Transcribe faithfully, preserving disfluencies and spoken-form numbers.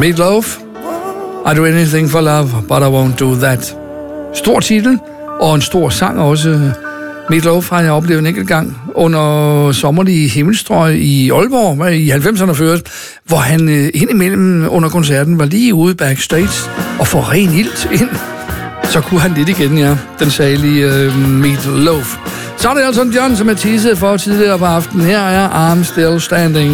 Meatloaf. I do anything for love, but I won't do that. Stor titel, og en stor sang også. Meatloaf har jeg oplevet en enkelt gang under sommerlige himmelstrøg i Aalborg i halvfemserne først, hvor han øh, indimellem under koncerten var lige ude backstage og får ren ilt ind. Så kunne han lidt igen, ja, den salige øh, Meatloaf. Så er det altså John, som er teaset for tidligere på aftenen. Her er I'm Still Standing.